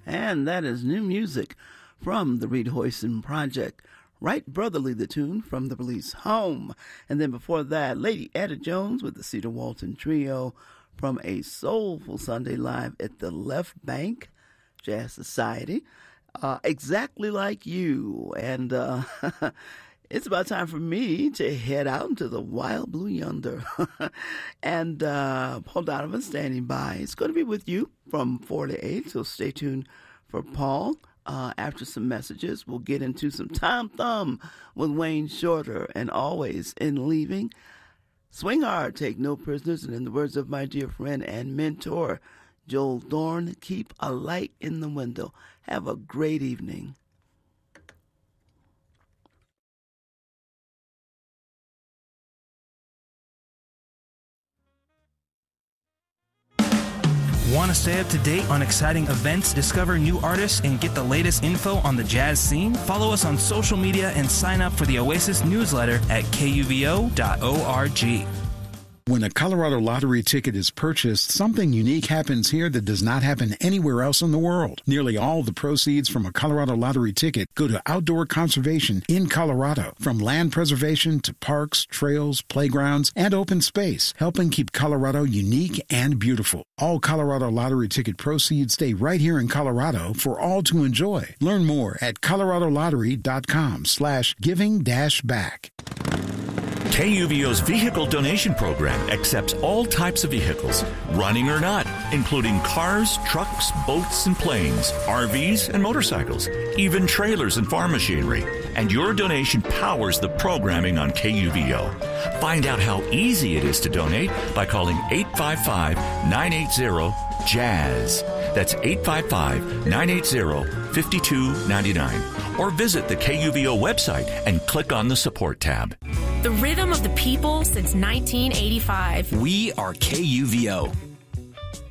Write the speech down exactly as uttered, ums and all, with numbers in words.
And that is new music from the Reed Hoyson Project. Right Brotherly, the tune from the release Home. And then before that, Lady Etta Jones with the Cedar Walton Trio from a Soulful Sunday Live at the Left Bank Jazz Society. Uh, exactly like you. And uh, it's about time for me to head out into the wild blue yonder. and uh, Paul Donovan standing by. It's going to be with you from four to eight, so stay tuned for Paul. Uh, after some messages, we'll get into some Tom Thumb with Wayne Shorter, and always in leaving, swing hard, take no prisoners, and in the words of my dear friend and mentor, Joel Thorne, keep a light in the window. Have a great evening. Want to stay up to date on exciting events, discover new artists, and get the latest info on the jazz scene? Follow us on social media and sign up for the Oasis newsletter at K U V O dot org. When a Colorado Lottery ticket is purchased, something unique happens here that does not happen anywhere else in the world. Nearly all the proceeds from a Colorado Lottery ticket go to outdoor conservation in Colorado, from land preservation to parks, trails, playgrounds, and open space, helping keep Colorado unique and beautiful. All Colorado Lottery ticket proceeds stay right here in Colorado for all to enjoy. Learn more at colorado lottery dot com slash giving dash back. K U V O's vehicle donation program accepts all types of vehicles, running or not, including cars, trucks, boats, and planes, R Vs, and motorcycles, even trailers and farm machinery. And your donation powers the programming on K U V O. Find out how easy it is to donate by calling eight five five, nine eight zero, jazz. That's eight five five, nine eight zero, five two nine nine. Or visit the K U V O website and click on the support tab. The rhythm of the people since nineteen eighty-five. We are K U V O.